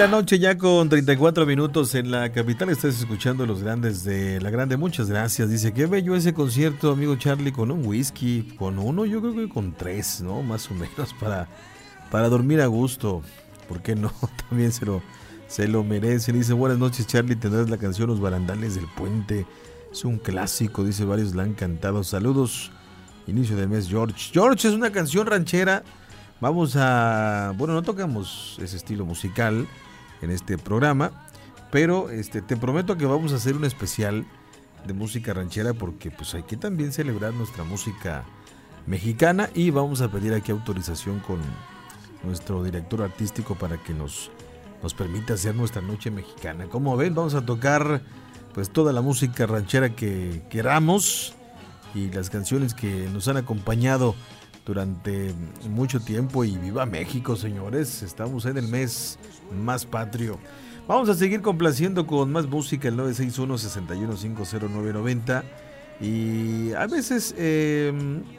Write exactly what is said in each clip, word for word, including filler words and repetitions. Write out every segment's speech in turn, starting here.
la noche ya con treinta y cuatro minutos en la capital. Estás escuchando Los Grandes de La Grande. Muchas gracias. Dice, qué bello ese concierto, amigo Charlie, con un whisky, con uno, yo creo que con tres, ¿no? Más o menos para, para dormir a gusto. ¿Por qué no? También se lo, se lo merecen. Dice, buenas noches, Charlie, tendrás la canción Los Barandales del Puente. Es un clásico, dice, varios la han cantado. Saludos. Inicio de mes, George. George es una canción ranchera. Vamos a... Bueno, no tocamos ese estilo musical en este programa, pero este, te prometo que vamos a hacer un especial de música ranchera porque pues hay que también celebrar nuestra música mexicana y vamos a pedir aquí autorización con nuestro director artístico para que nos, nos permita hacer nuestra noche mexicana. Como ven, vamos a tocar pues toda la música ranchera que queramos y las canciones que nos han acompañado durante mucho tiempo. Y viva México, señores, estamos en el mes más patrio. Vamos a seguir complaciendo con más música, el nueve seis uno, seis uno cinco cero nueve nueve cero. Y a veces eh,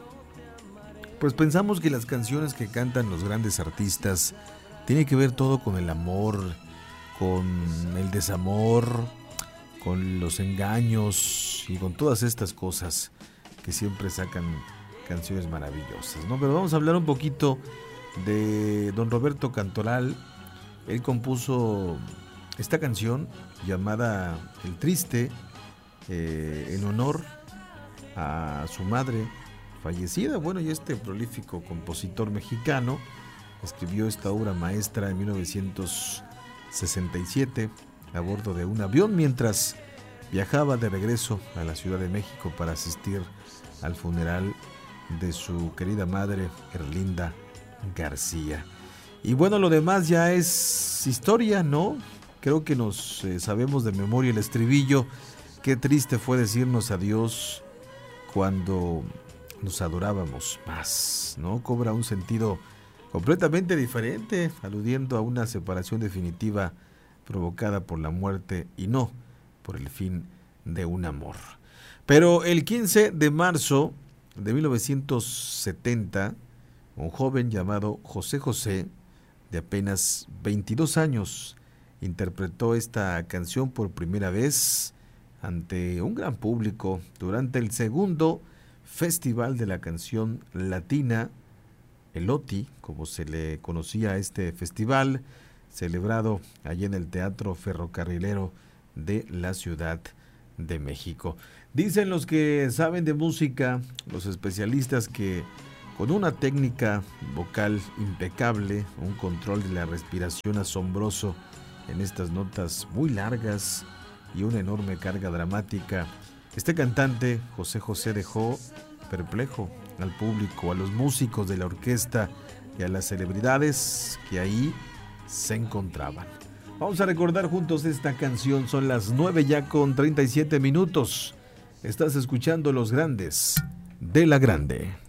pues pensamos que las canciones que cantan los grandes artistas tienen que ver todo con el amor, con el desamor, con los engaños y con todas estas cosas que siempre sacan canciones maravillosas, ¿no? Pero vamos a hablar un poquito de don Roberto Cantoral. Él compuso esta canción llamada El Triste, eh, en honor a su madre fallecida. Bueno, y este prolífico compositor mexicano escribió esta obra maestra en mil novecientos sesenta y siete a bordo de un avión mientras viajaba de regreso a la Ciudad de México para asistir al funeral de su querida madre Erlinda García. Y bueno, lo demás ya es historia, ¿no? Creo que nos eh, sabemos de memoria el estribillo. Qué triste fue decirnos adiós cuando nos adorábamos más, ¿no? Cobra un sentido completamente diferente, aludiendo a una separación definitiva provocada por la muerte y no por el fin de un amor. Pero el quince de marzo de mil novecientos setenta, un joven llamado José José, de apenas veintidós años, interpretó esta canción por primera vez ante un gran público durante el segundo Festival de la Canción Latina, el O T I, como se le conocía a este festival, celebrado allí en el Teatro Ferrocarrilero de la Ciudad de México. Dicen los que saben de música, los especialistas, que con una técnica vocal impecable, un control de la respiración asombroso en estas notas muy largas y una enorme carga dramática, este cantante, José José, dejó perplejo al público, a los músicos de la orquesta y a las celebridades que ahí se encontraban. Vamos a recordar juntos esta canción. Son las nueve ya con treinta y siete minutos. Estás escuchando Los Grandes de La Grande.